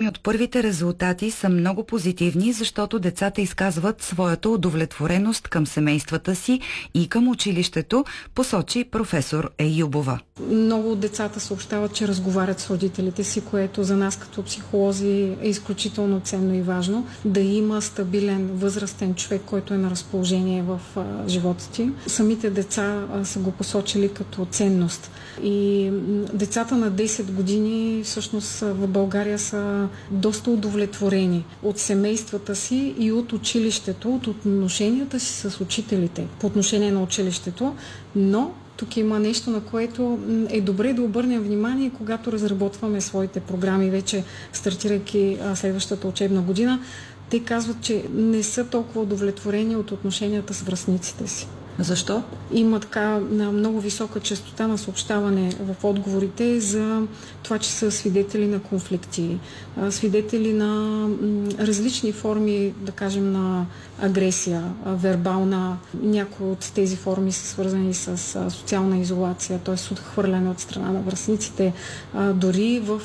от първите резултати са много позитивни, защото децата изказват своята удовлетвореност към семействата си и към училището, посочи професор Еюбова. Много от децата съобщават, че разговарят с родителите си, което за нас като психолози е изключително ценно и важно. Да има стабилен възрастен човек, който е на разположение в живота ти. Самите деца са го посочили като ценност. И децата на 10 години всъщност в България са доста удовлетворени от семействата си и от училището, от отношенията си с учителите по отношение на училището, но тук има нещо, на което е добре да обърнем внимание, когато разработваме своите програми, вече стартирайки следващата учебна година. Те казват, че не са толкова удовлетворени от отношенията с връстниците си. Защо? Има така много висока честота на съобщаване в отговорите за това, че са свидетели на конфликти, свидетели на различни форми, да кажем, на агресия, вербална. Някои от тези форми са свързани с социална изолация, т.е. с отхвърляне от страна на връстниците, дори в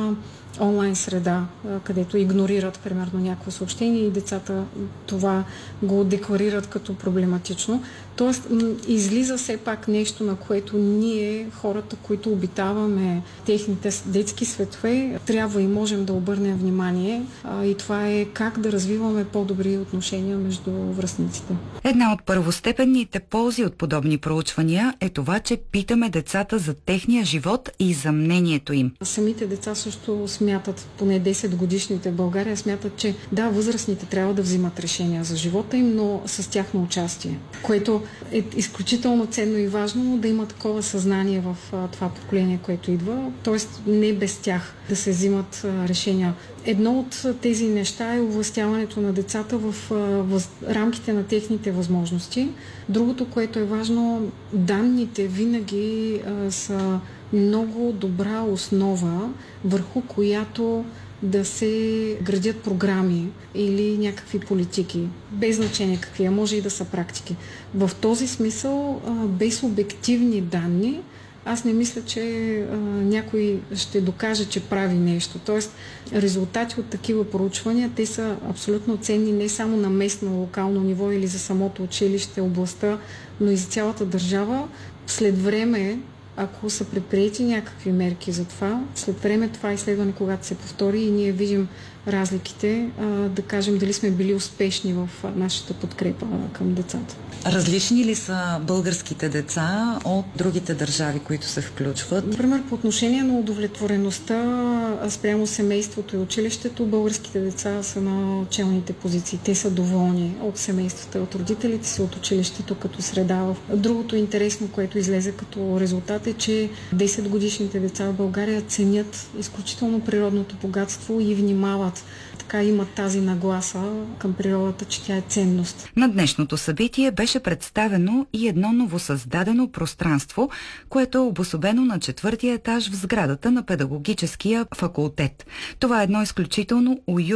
онлайн среда, където игнорират примерно някакво съобщение и децата това го декларират като проблематично. Тоест, излиза все пак нещо, на което ние, хората, които обитаваме техните детски светове, трябва и можем да обърнем внимание. И това е как да развиваме по-добри отношения между връстниците. Една от първостепенните ползи от подобни проучвания е това, че питаме децата за техния живот и за мнението им. Самите деца също смятат, поне 10 годишните в България смятат, че да, възрастните трябва да взимат решения за живота им, но с тяхно участие, което е изключително ценно и важно да има такова съзнание в това поколение, което идва, т.е. не без тях да се взимат решения. Едно от тези неща е овластяването на децата в рамките на техните възможности. Другото, което е важно, данните винаги са много добра основа, върху която да се градят програми или някакви политики, без значение какви, а може и да са практики. В този смисъл, без обективни данни, аз не мисля, че някой ще докаже, че прави нещо. Тоест, резултати от такива проучвания, те са абсолютно ценни не само на местно, локално ниво или за самото училище, областта, но и за цялата държава. След време, ако са предприети някакви мерки за това, след време това изследване, когато се повтори и ние видим разликите, да кажем дали сме били успешни в нашата подкрепа към децата. Различни ли са българските деца от другите държави, които се включват? Например, по отношение на удовлетвореността спрямо семейството и училището, българските деца са на челните позиции. Те са доволни от семействата, от родителите си, от училището като среда. Другото интересно, което излезе като резултат е, че 10-годишните деца в България ценят изключително природното богатство и внимават. Така имат тази нагласа към природата, че тя е ценност. На днешното събитие беше представено и едно новосъздадено пространство, което е обособено на 4-ти етаж в сградата на педагогическия факултет. Това е едно изключително уютно